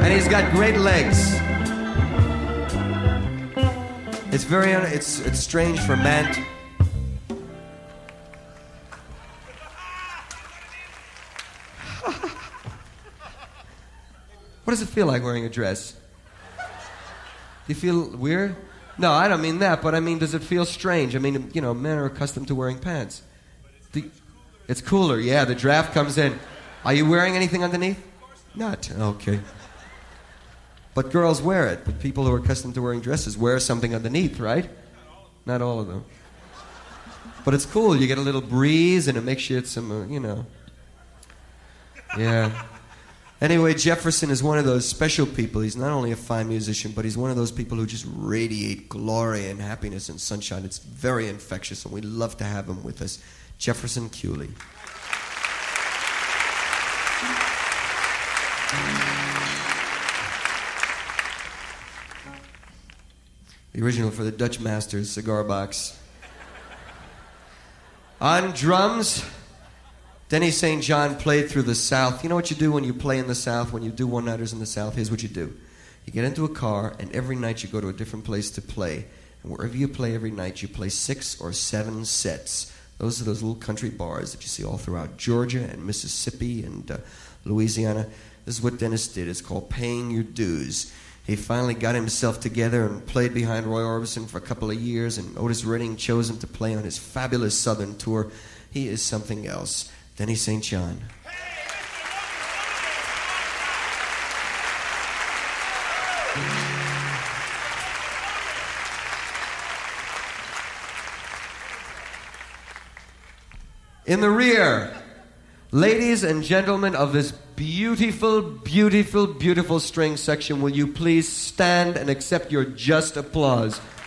And he's got great legs. It's very, it's strange for a man to... What does it feel like wearing a dress? Do you feel weird? No, I don't mean that, but I mean, does it feel strange? I mean, you know, men are accustomed to wearing pants. It's cooler, yeah, the draft comes in. Are you wearing anything underneath? Not, okay. But girls wear it, but people who are accustomed to wearing dresses wear something underneath, right? Not all of them. But it's cool, you get a little breeze and it makes you some, you know. Yeah. Anyway, Jefferson is one of those special people. He's not only a fine musician, but he's one of those people who just radiate glory and happiness and sunshine. It's very infectious, and we love to have him with us. Jefferson Cooley. The original for the Dutch Masters cigar box. On drums... Denny St. John played through the South. You know what you do when you play in the South, when you do one-nighters in the South? Here's what you do. You get into a car, and every night you go to a different place to play. And wherever you play every night, you play 6 or 7 sets. Those are those little country bars that you see all throughout Georgia and Mississippi and Louisiana. This is what Dennis did. It's called paying your dues. He finally got himself together and played behind Roy Orbison for a couple of years, and Otis Redding chose him to play on his fabulous Southern tour. He is something else. Denny St. John. In the rear, ladies and gentlemen of this beautiful, beautiful, beautiful string section, will you please stand and accept your just applause